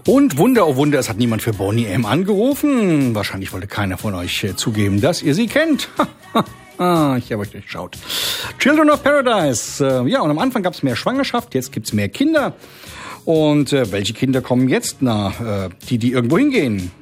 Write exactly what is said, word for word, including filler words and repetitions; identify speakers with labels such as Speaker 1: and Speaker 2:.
Speaker 1: Und Wunder, oh Wunder, es hat niemand für Boney M. angerufen. Wahrscheinlich wollte keiner von euch äh, zugeben, dass ihr sie kennt. Ah, ich habe euch durchschaut. Children of Paradise. Äh, ja, und am Anfang gab es mehr Schwangerschaft, jetzt gibt's mehr Kinder. Und äh, welche Kinder kommen jetzt? Na, äh, die, die irgendwo hingehen.